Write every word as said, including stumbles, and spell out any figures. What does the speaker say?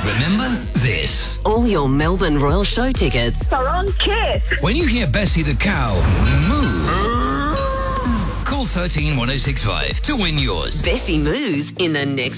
Remember this. All your Melbourne Royal Show tickets are on Kiss. When you hear Bessie the cow moo, call thirteen one oh six five to win yours. Bessie moves in the next